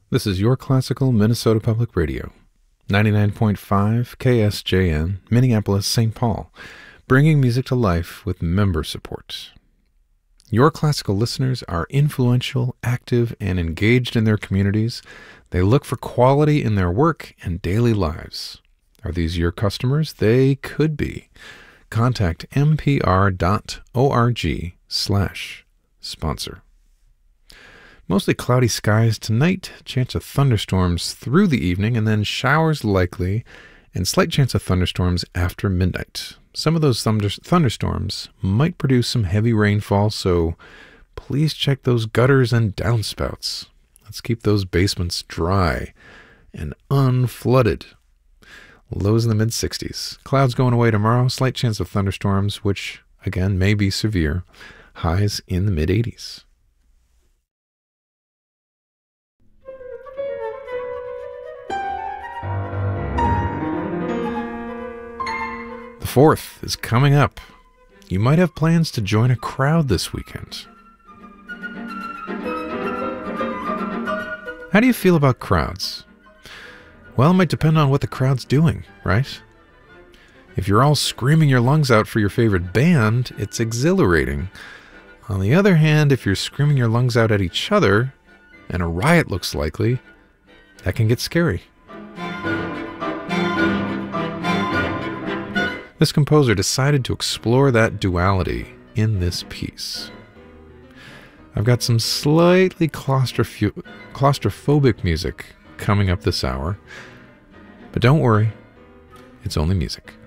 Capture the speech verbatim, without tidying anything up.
This is your classical Minnesota Public Radio, ninety-nine point five K S J N, Minneapolis, Saint Paul, bringing music to life with member support. Your classical listeners are influential, active, and engaged in their communities. They look for quality in their work and daily lives. Are these your customers? They could be. Contact mpr dot org slash sponsor. Mostly cloudy skies tonight, chance of thunderstorms through the evening, and then showers likely, and slight chance of thunderstorms after midnight. Some of those thunder- thunderstorms might produce some heavy rainfall, so please check those gutters and downspouts. Let's keep those basements dry and unflooded. Lows in the mid sixties. Clouds going away tomorrow, slight chance of thunderstorms, which, again, may be severe. Highs in the mid eighties. The fourth is coming up. You might have plans to join a crowd this weekend. How do you feel about crowds? Well, it might depend on what the crowd's doing, right? If you're all screaming your lungs out for your favorite band, it's exhilarating. On the other hand, if you're screaming your lungs out at each other, and a riot looks likely, that can get scary. This composer decided to explore that duality in this piece. I've got some slightly claustroph- claustrophobic music coming up this hour, but don't worry, it's only music.